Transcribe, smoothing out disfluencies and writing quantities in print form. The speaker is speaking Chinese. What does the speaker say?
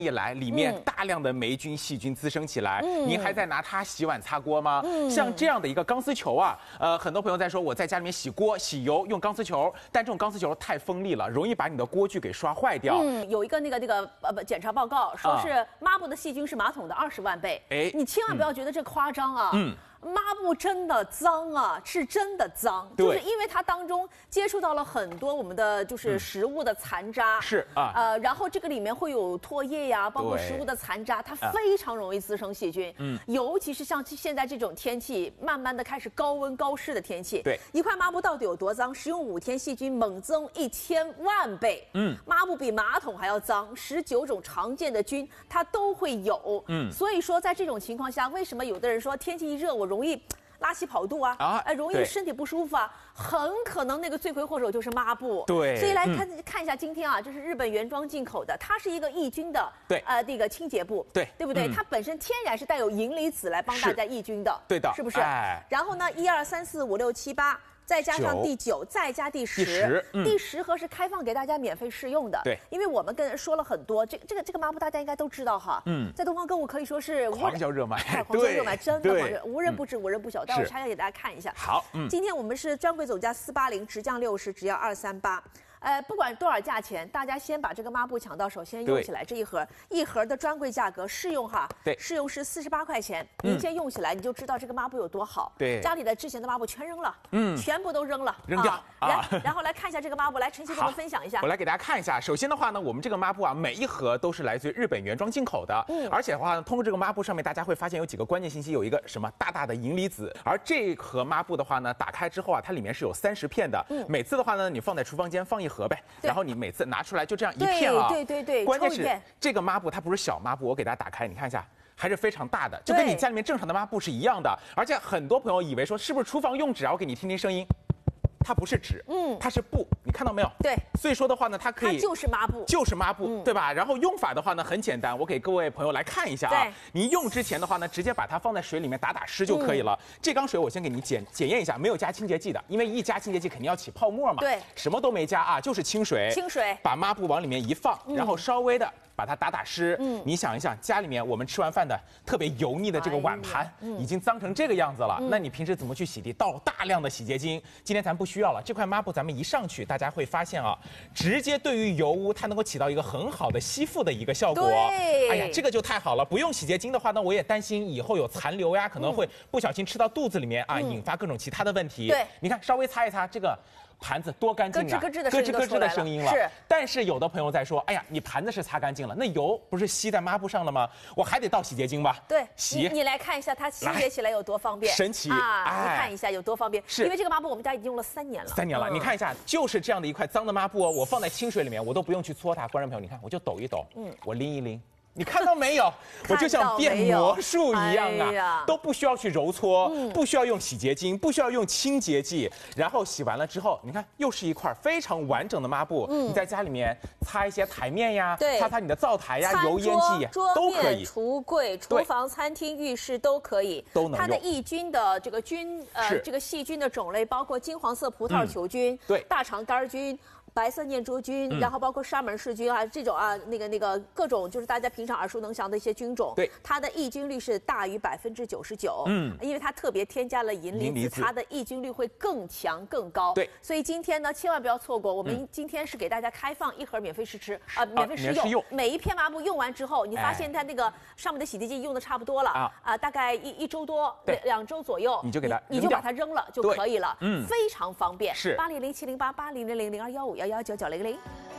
一来，里面大量的霉菌、细菌滋生起来，您还在拿它洗碗擦锅吗？像这样的一个钢丝球啊，很多朋友在说我在家里面洗锅、洗油用钢丝球，但这种钢丝球太锋利了，容易把你的锅具给刷坏掉。 有一个检查报告说是抹布的细菌是马桶的20万倍。哎，你千万不要觉得这夸张啊。抹布真的脏啊，是真的脏，就是因为它当中接触到了很多我们的就是食物的残渣， 是啊， 然后这个里面会有唾液呀，包括食物的残渣，它非常容易滋生细菌，尤其是像现在这种天气，慢慢的开始高温高湿的天气， 对， 一块抹布到底有多脏？使用5天，细菌猛增1000万倍，抹布比马桶还要脏，19种常见的菌它都会有，所以说在这种情况下，为什么有的人说天气一热我容易拉稀跑肚啊，容易身体不舒服啊，很可能那个罪魁祸首就是抹布。 对， 所以来看一下今天啊，这是日本原装进口的，它是一个抑菌的，那个清洁布，对不对？它本身天然是带有银离子来帮大家抑菌的， 对的， 是不是？然后呢，1、2、3、4、5、6、7、8。再加上第9，再加第10，第10盒是开放给大家免费试用的。 对， 因为我们说了很多，这个抹布大家应该都知道哈。在东方购物可以说是狂销热卖， 狂销热卖，真的狂销，无人不知，无人不晓。但我拆开给大家看一下。 好， 今天我们是专柜总价480，直降60，只要238。不管多少价钱，大家先把这个抹布抢到手，先用起来。这一盒的专柜价格试用哈，试用是48块钱。您先用起来，你就知道这个抹布有多好。 对， 家里的之前的抹布全扔了，全部都扔了， 扔掉啊。然后来看一下这个抹布，来晨曦给我们分享一下。 我来给大家看一下。首先的话呢，我们这个抹布啊，每一盒都是来自于日本原装进口的，而且的话呢，通过这个抹布上面，大家会发现有几个关键信息，有一个什么大大的银离子。而这盒抹布的话呢，打开之后啊，它里面是有30片的，每次的话呢，你放在厨房间放一盒呗，然后你每次拿出来就这样一片啊， 对， 关键是这个抹布它不是小抹布，我给大家打开，你看一下。还是非常大的，就跟你家里面正常的抹布是一样的，而且很多朋友以为说是不是厨房用纸啊？我给你听听声音，它不是纸，它是布，你看到没有？ 对， 所以说的话呢，它可以， 它就是抹布， 就是抹布，对吧？然后用法的话呢，很简单，我给各位朋友来看一下啊。你用之前的话呢，直接把它放在水里面打湿就可以了。这缸水我先给你检验一下，没有加清洁剂的，因为一加清洁剂肯定要起泡沫嘛。 对， 什么都没加啊，就是清水。 清水， 把抹布往里面一放，然后稍微的把它打湿。你想一想，家里面我们吃完饭的特别油腻的这个碗盘，已经脏成这个样子了，那你平时怎么去洗涤？倒大量的洗洁精，今天咱不需要了。这块抹布咱们一上去，大家会发现啊，直接对于油污它能够起到一个很好的吸附的一个效果。哎呀，这个就太好了。不用洗洁精的话呢，我也担心以后有残留呀，可能会不小心吃到肚子里面啊，引发各种其他的问题。 对， 你看稍微擦一擦这个。盘子多干净啊， 咯吱咯吱的声音了。 是，但是有的朋友在说，哎呀，你盘子是擦干净了，那油不是吸在抹布上了吗？我还得倒洗洁精吧？ 对， 洗。 你来看一下它清洁起来有多方便， 神奇啊！你看一下有多方便， 是因为这个抹布我们家已经用了3年了。 3年了，你看一下，就是这样的一块脏的抹布哦，我放在清水里面，我都不用去搓它。观众朋友，你看，我就抖一抖，我拎一拎。你看到没有？我就像变魔术一样啊，都不需要去揉搓，不需要用洗洁精，不需要用清洁剂，然后洗完了之后，你看又是一块非常完整的抹布。你在家里面擦一些台面呀，擦擦你的灶台呀、油烟机都可以， 橱柜、厨房、餐厅、浴室都可以， 都能用。 它的抑菌的这个这个细菌的种类包括金黄色葡萄球菌、大肠杆菌。白色念珠菌，然后包括沙门氏菌啊，这种啊，那个各种就是大家平常耳熟能详的一些菌种，它的抑菌率是大于99%，因为它特别添加了银离子，它的抑菌率会更强更高。 对， 所以今天呢，千万不要错过，我们今天是给大家开放1盒免费试吃啊，免费试用，每一片抹布用完之后，你发现它那个上面的洗涤剂用的差不多了啊，大概1周多，2周左右， 你就把它扔了就可以了，非常方便。 是 800-708-8000-0215。119-900。